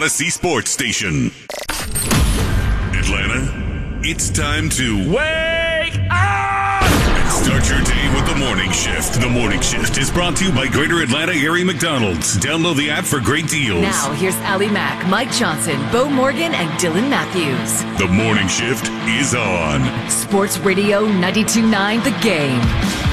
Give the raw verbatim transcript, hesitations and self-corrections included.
Odyssey Sports Station. Atlanta, it's time to wake up! And start your day with the Morning Shift. The Morning Shift is brought to you by Greater Atlanta Area McDonald's. Download the app for great deals. Now, here's Allie Mack, Mike Johnson, Bo Morgan, and Dylan Matthews. The Morning Shift is on. Sports Radio ninety-two point nine The Game.